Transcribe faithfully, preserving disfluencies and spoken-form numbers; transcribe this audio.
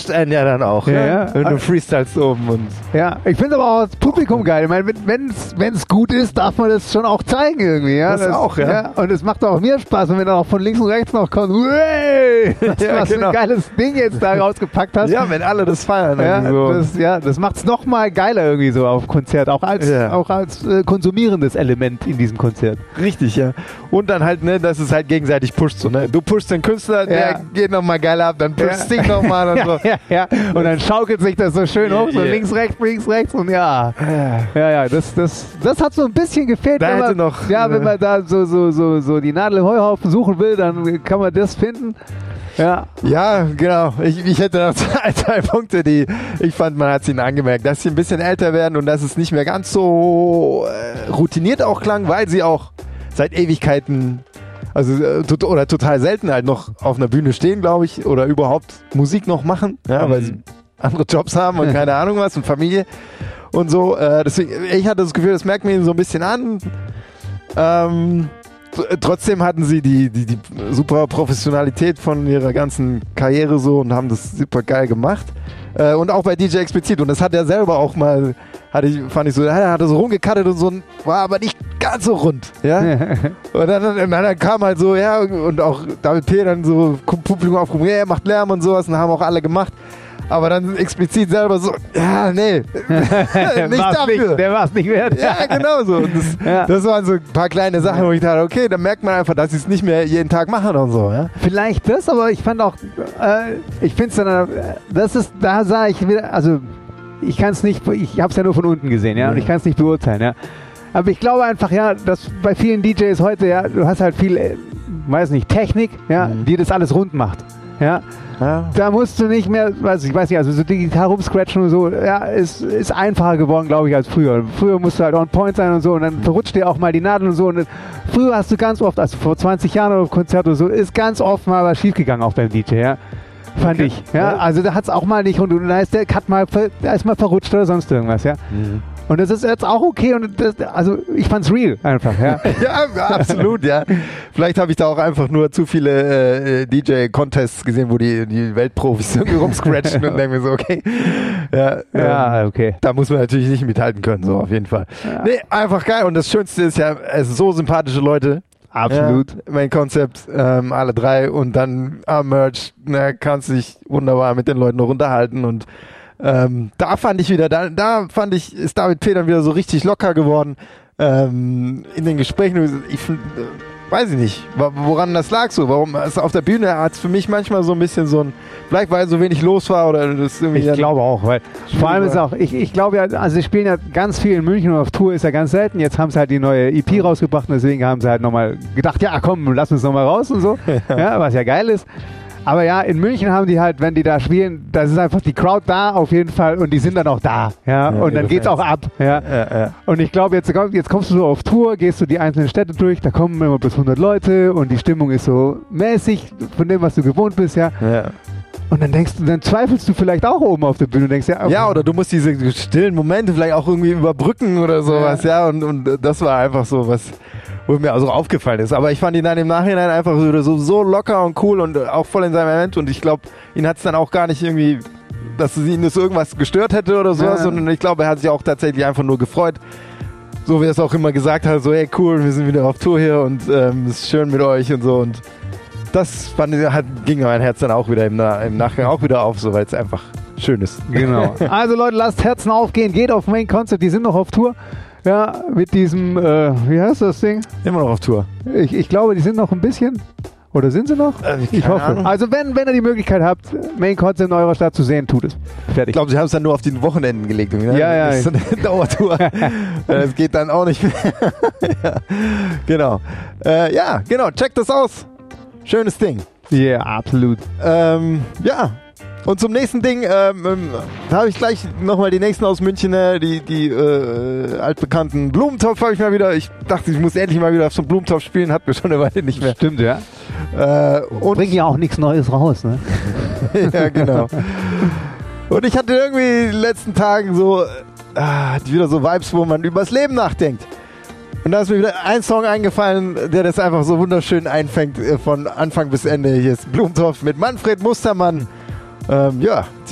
pusht einen ja dann auch, ja, ja, ja. wenn du freestylst oben. Und ja, ich finde aber auch das Publikum geil. Ich meine, wenn es gut ist, darf man das schon auch zeigen irgendwie. Ja? Das, das auch, ja. ja. Und es macht auch mir Spaß, wenn dann auch von links und rechts noch kommt, hey, ja, was genau. für ein geiles Ding jetzt da rausgepackt hast. Ja, wenn alle das feiern. Ja, so. das, ja, das macht es noch mal geiler irgendwie so auf Konzert, auch als, ja. auch als äh, konsumierendes Element in diesem Konzert. Richtig, ja. Und dann halt, ne, dass es halt gegenseitig pusht. So, ne? Du pushst den Künstler, der ja. geht nochmal geil ab, dann pushst du ja. dich nochmal und so. Ja, ja, und dann schaukelt sich das so schön hoch, so yeah. links, rechts, links, rechts und ja. Ja, ja, das, das, das hat so ein bisschen gefehlt. Da wenn hätte man, noch, ja, ne. wenn man da so, so, so, so die Nadel im Heuhaufen suchen will, dann kann man das finden. Ja, ja, genau. Ich, ich hätte noch zwei, zwei Punkte, die ich fand, man hat es ihnen angemerkt, dass sie ein bisschen älter werden und dass es nicht mehr ganz so äh, routiniert auch klang, weil sie auch seit Ewigkeiten, also äh, to- oder total selten halt noch auf einer Bühne stehen, glaube ich, oder überhaupt Musik noch machen, ja, mhm. weil sie andere Jobs haben und keine Ahnung was und Familie und so. Äh, deswegen, ich hatte das Gefühl, das merkt man ihnen so ein bisschen an. Ähm, Trotzdem hatten sie die, die, die super Professionalität von ihrer ganzen Karriere so und haben das super geil gemacht. Äh, und auch bei D J explizit. Und das hat er selber auch mal, hatte ich, fand ich so, er hat so rumgekattet und so, war aber nicht ganz so rund. Ja? Und dann, dann, dann kam halt so, ja, und auch David P. dann so Publikum aufgerufen, ja, er macht Lärm und sowas und haben auch alle gemacht. Aber dann explizit selber so, ja, nee, nicht dafür. Nicht, der war es nicht wert. Ja, genau so. Und das, ja. das waren so ein paar kleine Sachen, wo ich dachte, okay, dann merkt man einfach, dass sie es nicht mehr jeden Tag machen und so. Ja? Vielleicht das, aber ich fand auch, äh, ich finde es dann, das ist, da sah ich wieder, also ich kann es nicht, ich habe es ja nur von unten gesehen, ja, und ich kann es nicht beurteilen, ja. Aber ich glaube einfach, ja, dass bei vielen D Js heute, ja, du hast halt viel, äh, weiß nicht, Technik, ja, mhm. die das alles rund macht, ja. Ja. Da musst du nicht mehr, weiß ich weiß nicht, also so digital rumscratchen und so, ja, ist, ist einfacher geworden, glaube ich, als früher. Früher musst du halt on point sein und so und dann verrutscht dir auch mal die Nadel und so. Und früher hast du ganz oft, also vor zwanzig Jahren auf Konzert oder so, ist ganz oft mal was schiefgegangen auch beim D J, ja. Fand okay. ich. Ja. Also da hat es auch mal nicht und da ist der Cut mal, da ist mal verrutscht oder sonst irgendwas, ja. Mhm. Und das ist jetzt auch okay und das, also ich fand's real einfach, ja. Ja, absolut, ja. Vielleicht habe ich da auch einfach nur zu viele äh, D J-Contests gesehen, wo die, die Weltprofis irgendwie rumscratchen und denken mir so, okay. Ja, ja ähm, okay. Da muss man natürlich nicht mithalten können, so auf jeden Fall. Ja. Nee, einfach geil. Und das Schönste ist ja, es sind so sympathische Leute. Absolut. Ja, mein Konzept, ähm, alle drei und dann am Merch, ne, kannst dich wunderbar mit den Leuten noch unterhalten und Ähm, da fand ich wieder, da, da fand ich, ist David P. dann wieder so richtig locker geworden ähm, in den Gesprächen. Ich find, äh, weiß ich nicht, woran das lag so. Warum es auf der Bühne hat es für mich manchmal so ein bisschen so ein, vielleicht weil so wenig los war oder das irgendwie. Ich glaube auch, weil vor allem ist auch, ich, ich glaube ja, also sie spielen ja ganz viel in München und auf Tour ist ja ganz selten. Jetzt haben sie halt die neue E P rausgebracht und deswegen haben sie halt nochmal gedacht, ja komm, lass uns nochmal raus und so, ja, was ja geil ist. Aber ja, in München haben die halt, wenn die da spielen, das ist einfach die Crowd da auf jeden Fall und die sind dann auch da, ja, ja und dann geht's Fans. Auch ab, ja. Ja, ja. Und ich glaube, jetzt, jetzt kommst du so auf Tour, gehst du die einzelnen Städte durch, da kommen immer bis hundert Leute und die Stimmung ist so mäßig von dem, was du gewohnt bist, ja. Ja. Und dann denkst du, dann zweifelst du vielleicht auch oben auf der Bühne und denkst, ja, ja, oder du musst diese stillen Momente vielleicht auch irgendwie überbrücken oder sowas, ja, ja und, und das war einfach so was, wo mir also aufgefallen ist. Aber ich fand ihn dann im Nachhinein einfach so, so locker und cool und auch voll in seinem Moment und ich glaube, ihn hat es dann auch gar nicht irgendwie, dass ihn das irgendwas gestört hätte oder sowas, ja. sondern ich glaube, er hat sich auch tatsächlich einfach nur gefreut, so wie er es auch immer gesagt hat, so hey cool, wir sind wieder auf Tour hier und ähm, es ist schön mit euch und so und das fand, hat, ging mein Herz dann auch wieder im, im Nachgang auch wieder auf, so weil es einfach schön ist. Genau. Also Leute, lasst Herzen aufgehen, geht auf Main Concept, die sind noch auf Tour. Ja, mit diesem, äh, wie heißt das Ding? Immer noch auf Tour. Ich, ich glaube, die sind noch ein bisschen. Oder sind sie noch? Äh, ich hoffe. Ahnung. Also wenn, wenn ihr die Möglichkeit habt, Main Concept in eurer Stadt zu sehen, tut es. Fertig. Ich glaube, sie haben es dann nur auf die Wochenenden gelegt. Ne? Ja, ja. Das ist so eine Dauertour. Das geht dann auch nicht mehr. Ja, genau. Äh, ja, genau. Checkt das aus. Schönes Ding. Ja, yeah, absolut. Ähm, ja. Und zum nächsten Ding, ähm, ähm, da habe ich gleich nochmal die nächsten aus München, äh, die, die äh, altbekannten Blumentopf habe ich mal wieder. Ich dachte, ich muss endlich mal wieder auf so einen Blumentopf spielen, hat mir schon eine Weile nicht mehr. Stimmt, ja. Äh, und bringen ja auch nichts Neues raus, ne? Ja, genau. Und ich hatte irgendwie in den letzten Tagen so, ah, wieder so Vibes, wo man übers Leben nachdenkt. Und da ist mir wieder ein Song eingefallen, der das einfach so wunderschön einfängt, äh, von Anfang bis Ende. Hier ist Blumentopf mit Manfred Mustermann. Ähm, ja,